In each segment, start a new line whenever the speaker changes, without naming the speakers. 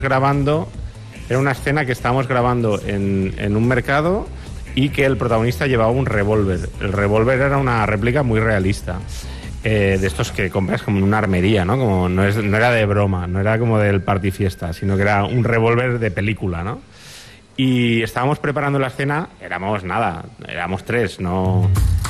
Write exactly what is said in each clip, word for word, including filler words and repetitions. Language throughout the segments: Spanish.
grabando, era una escena que estábamos grabando en, en un mercado y que el protagonista llevaba un revólver. El revólver era una réplica muy realista, eh, de estos que compras como en una armería, ¿no? Como no, es, no era de broma, no era como del party fiesta, sino que era un revólver de película, ¿no? Y estábamos preparando la escena, éramos nada, éramos tres, ¿no?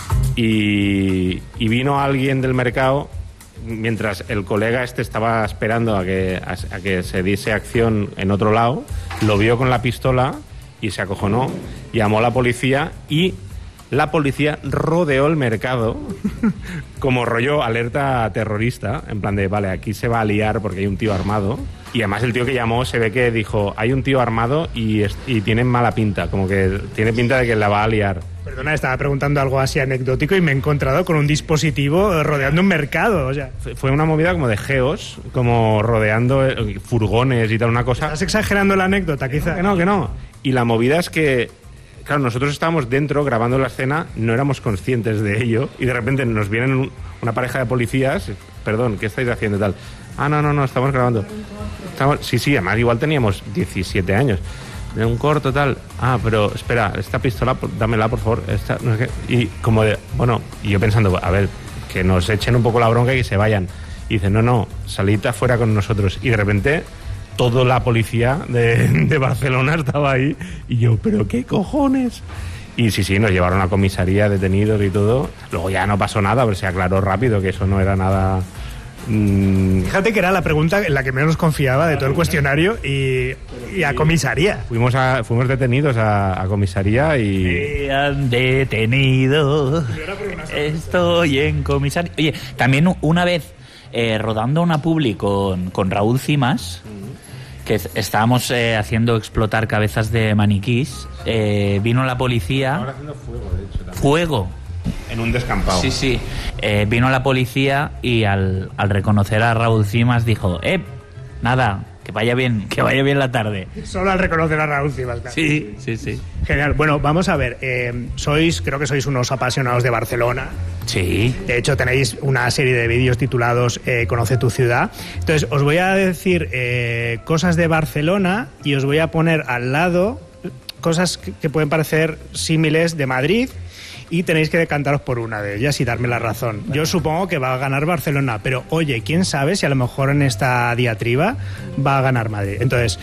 Y, y vino alguien del mercado mientras el colega este estaba esperando a que, a, a que se diese acción en otro lado, lo vio con la pistola y se acojonó, llamó a la policía y la policía rodeó el mercado como rollo alerta terrorista, en plan de, vale, aquí se va a liar porque hay un tío armado. Y además el tío que llamó se ve que dijo, hay un tío armado y, y tiene mala pinta, como que tiene pinta de que la va a liar.
Perdona, estaba preguntando algo así anecdótico y me he encontrado con un dispositivo rodeando un mercado, o sea...
Fue una movida como de geos, como rodeando furgones y tal, una cosa...
¿Estás exagerando la anécdota, quizá?
Que no, que no. Y la movida es que, claro, nosotros estábamos dentro grabando la escena, no éramos conscientes de ello, y de repente nos vienen un, una pareja de policías, perdón, ¿qué estáis haciendo y tal? Ah, no, no, no, estamos grabando. Estamos... Sí, sí, además igual teníamos diecisiete años. De un corto, tal. Ah, pero espera, esta pistola, dámela, por favor. Esta, no sé qué. Y como de, bueno, y yo pensando, a ver, que nos echen un poco la bronca y que se vayan. Y dicen, no, no, salid afuera con nosotros. Y de repente, toda la policía de, de Barcelona estaba ahí. Y yo, ¿pero qué cojones? Y sí, sí, nos llevaron a comisaría, detenidos y todo. Luego ya no pasó nada, pero se aclaró rápido que eso no era nada...
Fíjate que era la pregunta en la que menos confiaba de todo el cuestionario y, y a comisaría.
Fuimos a, fuimos detenidos a, a comisaría y...
Me han detenido. Estoy en comisaría. Oye, también una vez eh, rodando una publi con, con Raúl Cimas, que estábamos eh, haciendo explotar cabezas de maniquís, eh, vino la policía...
Ahora haciendo fuego, de hecho. También.
¿Fuego?
En un descampado.
Sí, sí. Eh, vino la policía y al, al reconocer a Raúl Cimas dijo, eh, nada, que vaya bien, que vaya bien la tarde.
Solo al reconocer a Raúl Cimas. Claro.
Sí, sí, sí.
Genial. Bueno, vamos a ver. Eh, sois, creo que sois unos apasionados de Barcelona.
Sí.
De hecho, tenéis una serie de vídeos titulados eh, Conoce tu ciudad. Entonces, os voy a decir eh, cosas de Barcelona y os voy a poner al lado cosas que, que pueden parecer símiles de Madrid. Y tenéis que decantaros por una de ellas y darme la razón. Yo supongo que va a ganar Barcelona, pero oye, quién sabe si a lo mejor en esta diatriba va a ganar Madrid. Entonces,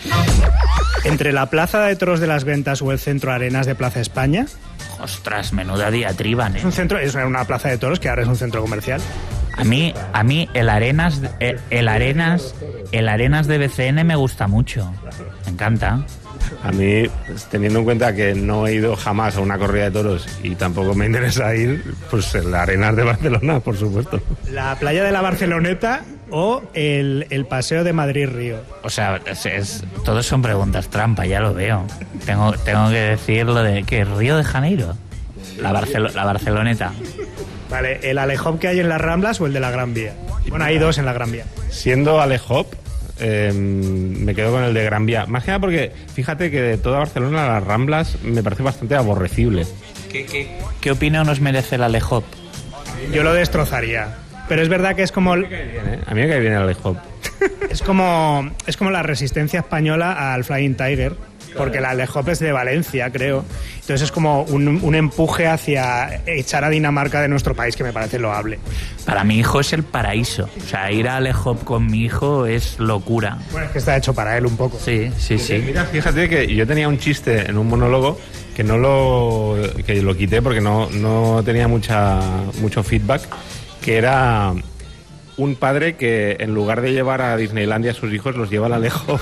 entre la Plaza de Toros de las Ventas o el Centro Arenas de Plaza España...
Ostras, menuda diatriba, ¿eh?
Es un centro, es una plaza de toros que ahora es un centro comercial.
A mí, a mí el Arenas, el, el Arenas, el Arenas de B C N me gusta mucho. Me encanta.
A mí, pues, teniendo en cuenta que no he ido jamás a una corrida de toros y tampoco me interesa ir, pues en la Arenas de Barcelona, por supuesto.
La playa de la Barceloneta o el, el paseo de Madrid-Río.
O sea, es, es, todos son preguntas trampa, ya lo veo. Tengo, tengo que decir lo de, ¿qué? ¿Río de Janeiro? La, Barcelo, la Barceloneta.
Vale, ¿el Alehop que hay en las Ramblas o el de la Gran Vía? Bueno, hay dos en la Gran Vía.
Siendo Alehop, eh, me quedo con el de Gran Vía. Más que nada porque, fíjate que de toda Barcelona las Ramblas me parece bastante aborrecible.
¿Qué, qué, qué opinión nos merece el Alehop?
Yo lo destrozaría. Pero es verdad que es como...
A mí me cae bien, ¿eh? A mí me cae bien el Alehop.
Es como, es como la resistencia española al Flying Tiger, porque la Alehop es de Valencia, creo. Entonces es como un, un empuje hacia echar a Dinamarca de nuestro país, que me parece loable.
Para mi hijo es el paraíso. O sea, ir a Alehop con mi hijo es locura.
Bueno, es que está hecho para él un poco.
Sí, sí, sí.
Mira, fíjate que yo tenía un chiste en un monólogo que no lo, que lo quité porque no, no tenía mucha, mucho feedback, que era un padre que en lugar de llevar a Disneylandia a sus hijos los lleva al Alehop.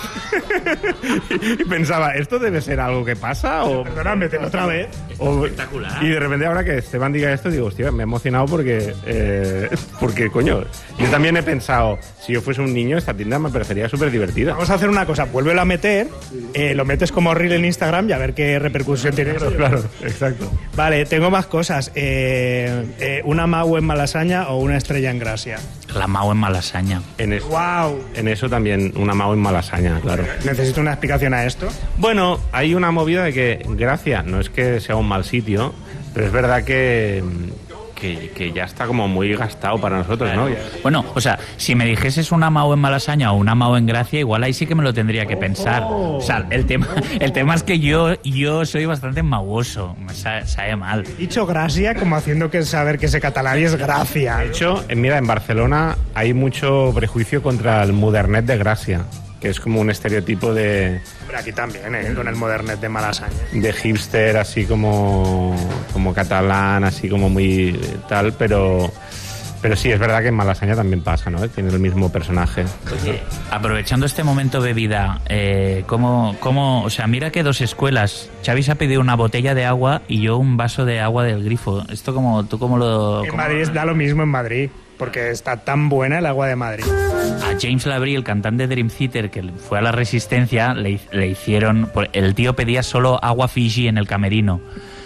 Y pensaba, ¿esto debe ser algo que pasa? O
perdóname, otra vez.
O,
espectacular.
Y de repente ahora que Esteban diga esto, digo, hostia, me he emocionado porque, eh, porque coño, yo también he pensado, si yo fuese un niño, esta tienda me parecería súper divertida.
Vamos a hacer una cosa, vuélvelo a meter, eh, lo metes como reel en Instagram y a ver qué repercusión tiene.
Claro, claro, exacto.
Vale, tengo más cosas. Eh, eh, ¿Una Mau en Malasaña o una Estrella en Gracia?
La Mau en Malasaña.
En eso,
¡Wow!
En eso también, una Mau en Malasaña, claro.
¿Necesito una explicación a esto?
Bueno, hay una movida de que Gracia no es que sea un mal sitio, pero es verdad que, que, que ya está como muy gastado para nosotros, ¿no?
Bueno, o sea, si me dijeses una Mao en Malasaña o una Mao en Gracia, igual ahí sí que me lo tendría que pensar. O sea, el tema, el tema es que yo, yo soy bastante magoso, me sabe, sabe mal.
Dicho Gracia como haciendo que saber que ese catalán es Gracia.
De hecho, mira, en Barcelona hay mucho prejuicio contra el modernet de Gracia, que es como un estereotipo de...
Pero aquí también, ¿eh? Con el modernet de Malasaña.
De hipster, así como, como catalán, así como muy tal, pero... Pero sí, es verdad que en Malasaña también pasa, ¿no? Tiene el mismo personaje.
Oye, aprovechando este momento bebida, eh, ¿cómo, cómo, o sea, mira que dos escuelas. Xavi se ha pedido una botella de agua y yo un vaso de agua del grifo. Esto como, ¿tú cómo lo...?
En
cómo
Madrid
lo...
da lo mismo en Madrid, porque está tan buena el agua de Madrid.
A James Labrie, el cantante de Dream Theater, que fue a la Resistencia, le, le hicieron... El tío pedía solo agua Fiji en el camerino.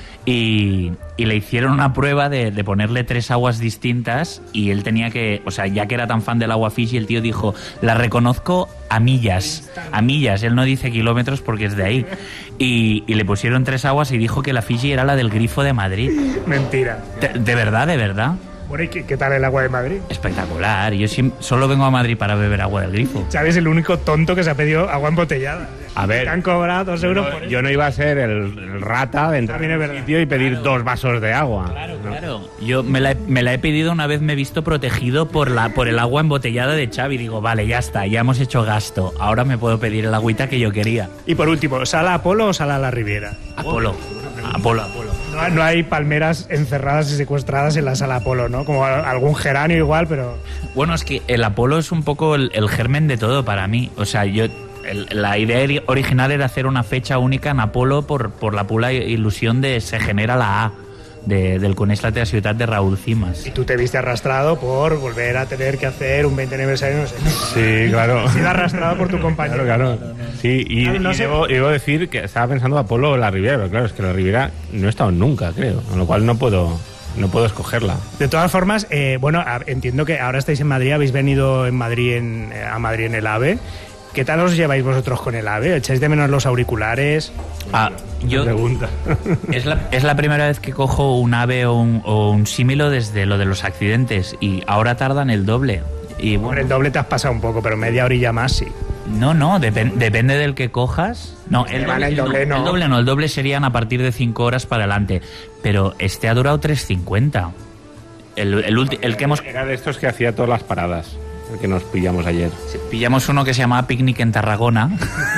Y, y le hicieron una prueba de, de ponerle tres aguas distintas y él tenía que, o sea, ya que era tan fan del agua Fiji, el tío dijo, la reconozco a millas, a millas, él no dice kilómetros porque es de ahí. Y, y le pusieron tres aguas y dijo que la Fiji era la del grifo de Madrid.
Mentira.
De, de verdad, de verdad.
Bueno, ¿y qué, qué tal el agua de Madrid?
Espectacular, yo sí, solo vengo a Madrid para beber agua del grifo.
Xavi es el único tonto que se ha pedido agua embotellada.
A ver,
te han cobrado dos euros
no,
por eso.
Yo no iba a ser el, el rata de entrar en un sitio y pedir claro. dos vasos de agua.
Claro, no. claro. Yo me la, he, me la he pedido una vez, me he visto protegido por la por el agua embotellada de Xavi. Digo, vale, ya está, ya hemos hecho gasto. Ahora me puedo pedir el agüita que yo quería.
Y por último, ¿sala Apolo o sala La Riviera?
Apolo. Apolo, Apolo.
No, no hay palmeras encerradas y secuestradas en la sala Apolo, ¿no? Como algún geranio igual, pero...
Bueno, es que el Apolo es un poco el, el germen de todo para mí. O sea, yo... El, la idea original era hacer una fecha única en Apolo por, por la pura ilusión de se genera la A de, del Coneix la ciudad de Raúl Cimas.
Y tú te viste arrastrado por volver a tener que hacer un veinte aniversario, no sé.
Sí, claro.
Has sido arrastrado por tu compañero.
Claro, claro. Sí, y, claro, no y sé. debo, debo decir que estaba pensando Apolo o la Riviera, pero claro, es que la Riviera no he estado nunca, creo, con lo cual no puedo... No puedo escogerla.
De todas formas, eh, bueno, entiendo que ahora estáis en Madrid, habéis venido en Madrid en, a Madrid en el AVE. ¿Qué tal os lleváis vosotros con el AVE? ¿Echáis de menos los auriculares?
Ah, yo
pregunta.
Es la, es la primera vez que cojo un AVE o un, o un símilo desde lo de los accidentes y ahora tardan el doble. Y bueno,
por el doble te has pasado un poco, pero media orilla más sí.
No, no, dep- depende del que cojas. No, el doble,
el doble no,
no. El doble no, el doble serían a partir de cinco horas para adelante. Pero este ha durado tres cincuenta. El, el, ulti- el que hemos...
Era de estos que hacía todas las paradas, el que nos pillamos ayer.
Sí, pillamos uno que se llamaba Picnic en Tarragona.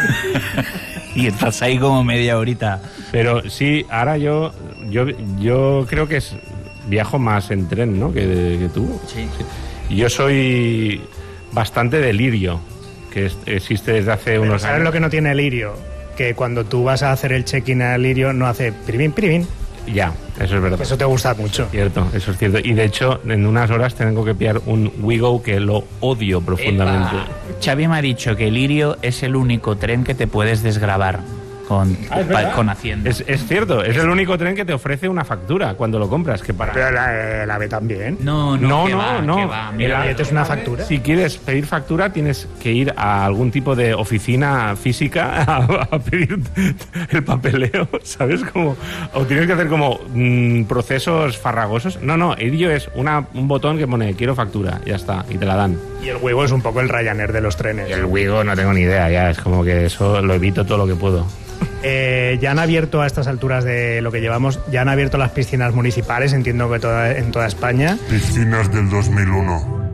Y estás ahí como media horita.
Pero sí, ahora yo yo, yo creo que es, viajo más en tren, ¿no? Que, que tú.
Sí.
sí. Yo soy bastante de Lirio, que es, existe desde hace
Pero
unos
¿sabes
años.
lo que no tiene Lirio? Que cuando tú vas a hacer el check-in a Lirio no hace piribín, piribín.
Ya, eso es verdad.
Eso te gusta mucho.
Cierto, eso es cierto. Y de hecho, en unas horas tengo que pillar un Wigo que lo odio profundamente.
Epa. Xavi me ha dicho que Lirio es el único tren que te puedes desgravar con,
ah,
pa, con Hacienda.
Es, es cierto, es el único tren que te ofrece una factura cuando lo compras. Que para...
Pero la, el AVE también.
No, no,
no,
que
no.
va,
no.
que va. Mira,
el AVE es una factura.
Si quieres pedir factura, tienes que ir a algún tipo de oficina física a, a pedir el papeleo, ¿sabes? Como, o tienes que hacer como mmm, procesos farragosos. No, no, Lirio es una, un botón que pone quiero factura, ya está, y te la dan.
Y el Wigo es un poco el Ryanair de los trenes.
Y el Wigo no tengo ni idea, ya es como que eso lo evito todo lo que puedo.
Eh, ya han abierto a estas alturas de lo que llevamos, ya han abierto las piscinas municipales, entiendo que toda, en toda España.
Piscinas del dos mil uno.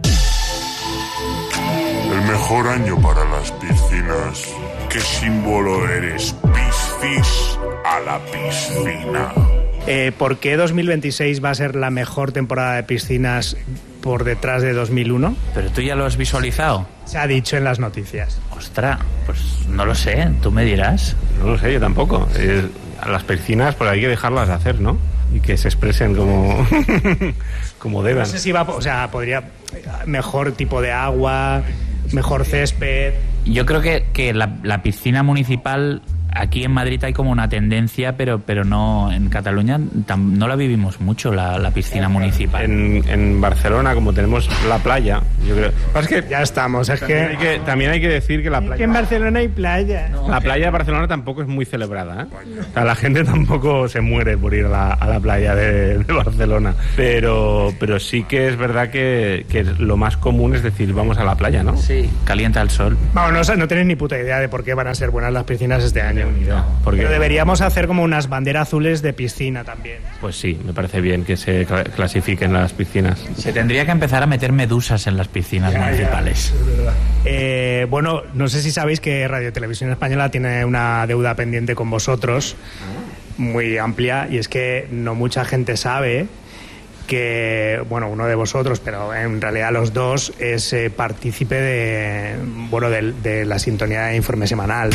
El mejor año para las piscinas. ¿Qué símbolo eres? Piscis a la piscina.
Eh, ¿Por qué dos mil veintiséis va a ser la mejor temporada de piscinas por detrás de dos mil uno?
¿Pero tú ya lo has visualizado?
Se ha dicho en las noticias.
Ostras, pues no lo sé, tú me dirás.
No lo sé, yo tampoco. Eh, a las piscinas pues hay que dejarlas hacer, ¿no? Y que se expresen como, como deban.
No sé si va, o sea, podría mejor tipo de agua, mejor césped.
Yo creo que, que la, la piscina municipal aquí en Madrid hay como una tendencia, pero pero no en Cataluña tam, no la vivimos mucho, la, la piscina municipal.
En, en Barcelona, como tenemos la playa, yo creo... Es que
ya estamos, es
también
que...
Hay que... También hay que decir que la playa...
Es que en Barcelona hay playa.
No, la playa de Barcelona tampoco es muy celebrada, ¿eh? O sea, la gente tampoco se muere por ir a la, a la playa de, de Barcelona. Pero, pero sí que es verdad que, que lo más común es decir, vamos a la playa, ¿no?
Sí, calienta el sol.
Vamos, no, no tenéis ni puta idea de por qué van a ser buenas las piscinas este año.
No, porque...
Pero deberíamos hacer como unas banderas azules de piscina también.
Pues sí, me parece bien que se clasifiquen las piscinas.
Se tendría que empezar a meter medusas en las piscinas
ya,
municipales.
Ya, es verdad. Eh, bueno, no sé si sabéis que Radio Televisión Española tiene una deuda pendiente con vosotros muy amplia, y es que no mucha gente sabe que, bueno, uno de vosotros, pero en realidad los dos, es eh, partícipe de, bueno, de, de la sintonía de Informe Semanal.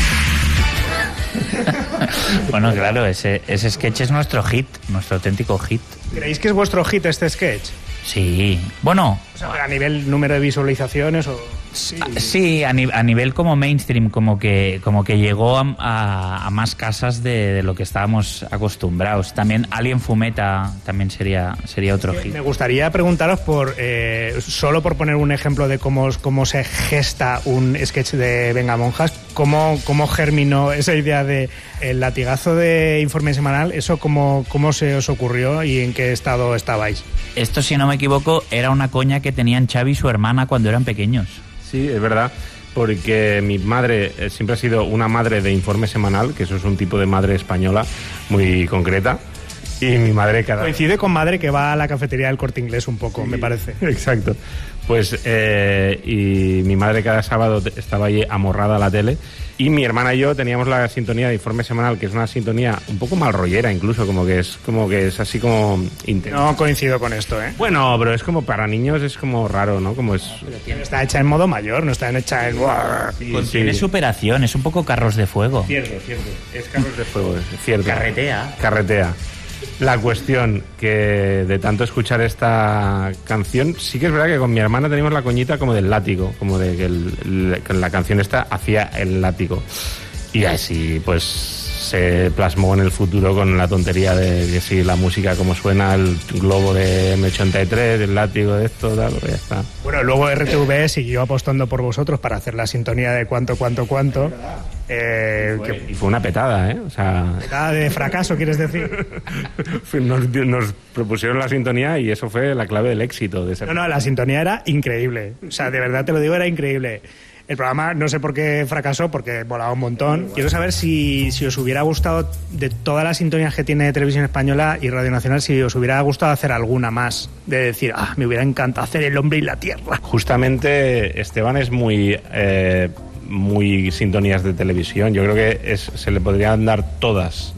Bueno, claro, ese, ese sketch es nuestro hit, nuestro auténtico hit.
¿Creéis que es vuestro hit este sketch?
Sí, bueno...
O sea, a nivel número de visualizaciones o...
Sí, sí a, ni, a nivel como mainstream, como que como que llegó a, a, a más casas de, de lo que estábamos acostumbrados. También Alien Fumeta también sería sería otro hit.
Me gustaría preguntaros por eh, solo por poner un ejemplo de cómo, cómo se gesta un sketch de Venga Monjas, cómo, cómo germinó esa idea de el latigazo de Informe Semanal, eso cómo, cómo se os ocurrió y en qué estado estabais.
Esto, si no me equivoco, era una coña que tenían Xavi y su hermana cuando eran pequeños.
Sí, es verdad, porque mi madre siempre ha sido una madre de Informe Semanal, que eso es un tipo de madre española muy concreta, y mi madre cada...
Coincide con madre que va a la cafetería del Corte Inglés un poco, sí, me parece.
Exacto. Pues, eh, y mi madre cada sábado estaba allí amorrada a la tele, y mi hermana y yo teníamos la sintonía de Informe Semanal, que es una sintonía un poco mal rollera incluso, como que es como que es así como intensa.
No coincido con esto, ¿eh?
Bueno, pero es como para niños, es como raro, ¿no? Como es...
Pero está hecha en modo mayor, no está hecha en...
Sí,
Contiene
sí.
superación, es un poco Carros de Fuego.
Cierto, cierto. Es Carros de Fuego, es cierto.
Carretea.
Carretea. La cuestión que de tanto escuchar esta canción, sí que es verdad que con mi hermana teníamos la coñita como del látigo, como de que, el, el, que la canción esta hacía el látigo. Y así pues se plasmó en el futuro con la tontería de que si la música como suena, el globo de eme ochenta y tres, el látigo de esto, tal, pues ya está.
Bueno, luego erre te ve siguió apostando por vosotros para hacer la sintonía de cuánto, cuánto, cuánto. Eh,
y, fue,
que...
y fue una petada, ¿eh? O sea...
Petada de fracaso, ¿quieres decir?
nos, nos propusieron la sintonía y eso fue la clave del éxito de ese...
No, no, la sintonía era increíble. O sea, de verdad te lo digo, era increíble. El programa no sé por qué fracasó, porque volaba un montón. Quiero saber si, si os hubiera gustado, de todas las sintonías que tiene Televisión Española y Radio Nacional, si os hubiera gustado hacer alguna más. De decir, ah, me hubiera encantado hacer El hombre y la tierra.
Justamente Esteban es muy... Eh, muy sintonías de televisión. Yo creo que es, se le podrían dar todas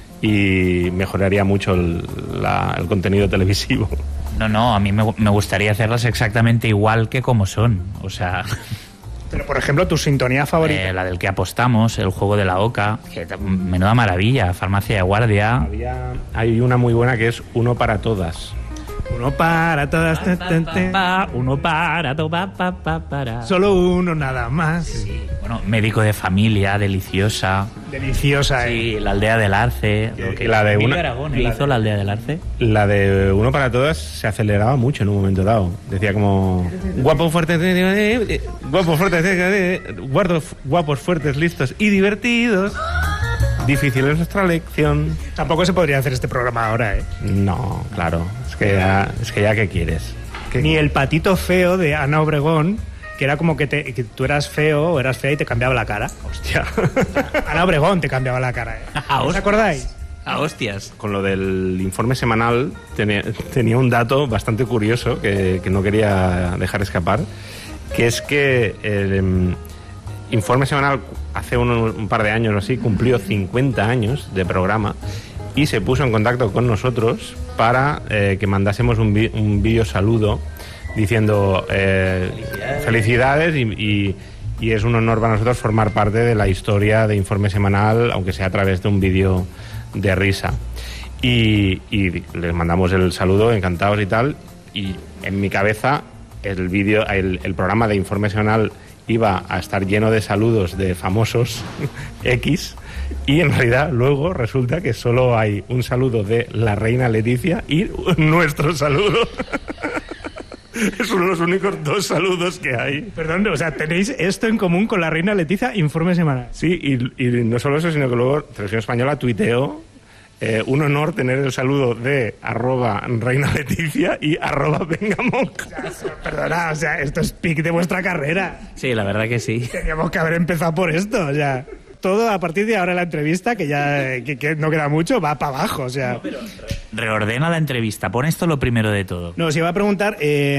y mejoraría mucho el, la, el contenido televisivo.
No, no, a mí me, me gustaría hacerlas exactamente igual que como son. O sea...
Pero, por ejemplo, tu sintonía favorita.
Eh, la del que apostamos, el juego de la oca, que menuda maravilla, farmacia de guardia.
Había, hay una muy buena que es Uno para todas.
Uno para todas.
Pa, pa, pa, pa, uno para todas. Pa, pa, para.
Solo uno nada más.
Sí. Bueno, médico de familia, deliciosa.
Deliciosa, ¿eh?
Sí, la aldea del Arce.
Que, que la de
Emilio
una,
Aragón, ¿él hizo la aldea del Arce?
La de Uno para todas se aceleraba mucho en un momento dado. Decía como guapo, fuerte, guapos, fuertes, guardos, guapos, fuertes, listos y divertidos. Difícil es nuestra lección.
Tampoco se podría hacer este programa ahora, ¿eh?
No, claro. Es que ya, es que ya ¿qué quieres? ¿Qué?
Ni el patito feo de Ana Obregón, que era como que, te, que tú eras feo o eras fea y te cambiaba la cara.
Hostia.
Ana Obregón te cambiaba la cara, ¿eh? ¿Os acordáis?
A hostias.
Con lo del informe semanal tenía, tenía un dato bastante curioso que, que no quería dejar escapar, que es que el informe semanal hace un, un par de años o así cumplió cincuenta años de programa y se puso en contacto con nosotros para eh, que mandásemos un, vi, un vídeo saludo diciendo eh, felicidades, felicidades y, y, y es un honor para nosotros formar parte de la historia de Informe Semanal, aunque sea a través de un vídeo de risa. Y, y les mandamos el saludo, encantados y tal, y en mi cabeza el vídeo, el, el programa de Informe Semanal iba a estar lleno de saludos de famosos X Y en realidad luego resulta que solo hay un saludo de la reina Leticia y nuestro saludo. Son los únicos dos saludos que hay.
Perdón, o sea, tenéis esto en común con la reina Leticia, informe semanal.
Sí, y, y no solo eso, sino que luego Televisión Española tuiteó eh, un honor tener el saludo de arroba reina Leticia y arroba vengamonk.
O sea, perdona, o sea, esto es pic de vuestra carrera.
Sí, la verdad que sí.
Teníamos que haber empezado por esto, o sea... Todo a partir de ahora la entrevista, que ya que, que no queda mucho, va para abajo, o sea...
Reordena la entrevista, pon esto lo primero de todo.
No, os iba a preguntar... Eh,